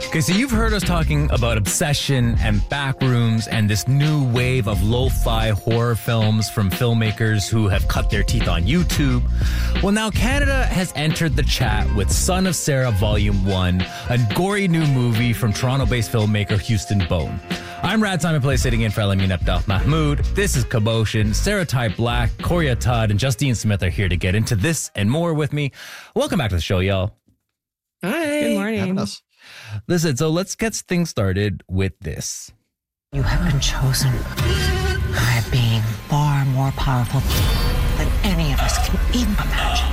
Okay, so you've heard us talking about Obsession and Backrooms and this new wave of lo-fi horror films from filmmakers who have cut their teeth on YouTube. Well, now Canada has entered the chat with Son of Sarah Volume 1, a gory new movie from Toronto-based filmmaker Houston Bone. I'm Rad Simon Play, sitting in for Elamin Abdel Mahmoud. This is Commotion. Sarah Ty Black, Coria Todd, and Justine Smith are here to get into this and more with me. Welcome back to the show, y'all. Hi. Good morning. Listen, so let's get things started with this. You have been chosen by a being far more powerful than any of us can even imagine.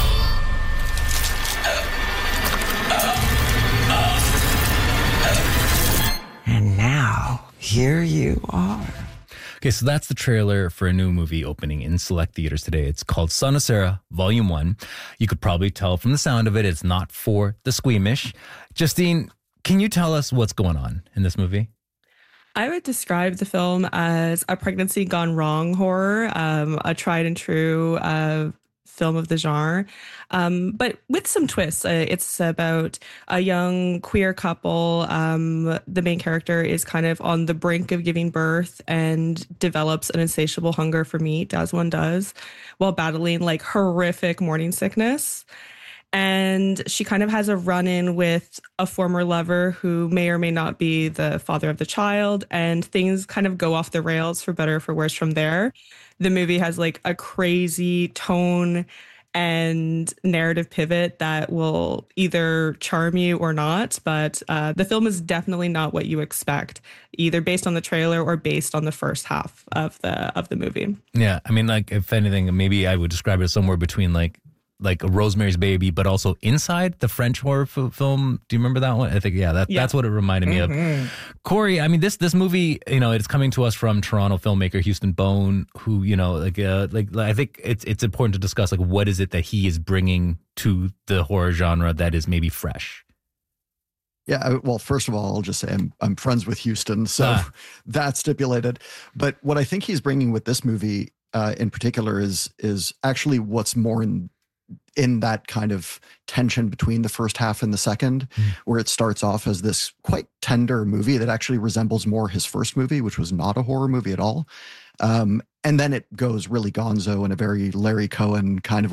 And now, here you are. Okay, so that's the trailer for a new movie opening in select theaters today. It's called Son of Sarah, Volume 1. You could probably tell from the sound of it, it's not for the squeamish. Justine, can you tell us what's going on in this movie? I would describe the film as a pregnancy gone wrong horror, a tried and true film of the genre, but with some twists. It's about a young queer couple. The main character is kind of on the brink of giving birth and develops an insatiable hunger for meat, as one does, while battling like horrific morning sickness. And she kind of has a run-in with a former lover who may or may not be the father of the child, and things kind of go off the rails for better or for worse from there. The movie has like a crazy tone and narrative pivot that will either charm you or not, but the film is definitely not what you expect, either based on the trailer or based on the first half of the movie. Yeah, I mean, like, if anything, maybe I would describe it somewhere between like a Rosemary's Baby, but also Inside, the French horror film. Do you remember that one? I think, that's what it reminded me of. Corey, I mean, this movie, it's coming to us from Toronto filmmaker Houston Bone, who, I think it's important to discuss, like, what is it that he is bringing to the horror genre that is maybe fresh? Yeah, well, first of all, I'll just say I'm friends with Houston, so that's stipulated. But what I think he's bringing with this movie in particular is actually what's more in that kind of tension between the first half and the second, where it starts off as this quite tender movie that actually resembles more his first movie, which was not a horror movie at all. And then it goes really gonzo in a very Larry Cohen kind of